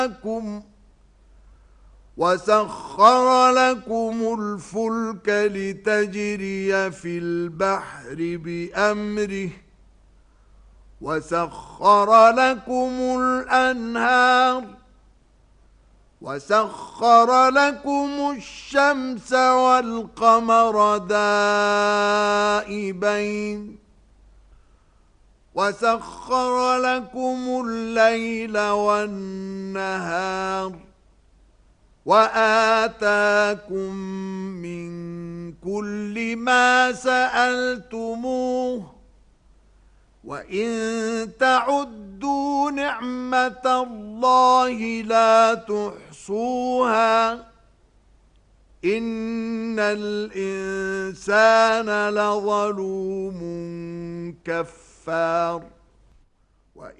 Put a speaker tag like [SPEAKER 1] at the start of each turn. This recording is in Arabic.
[SPEAKER 1] وسخر لكم الفلك لتجري في البحر بأمره وسخر لكم الأنهار وسخر لكم الشمس والقمر دائبين وسخر لكم الليل والنهار وآتاكم من كل ما سألتموه وإن تعدوا نعمة الله لا تحصوها إن الإنسان لظلوم كفار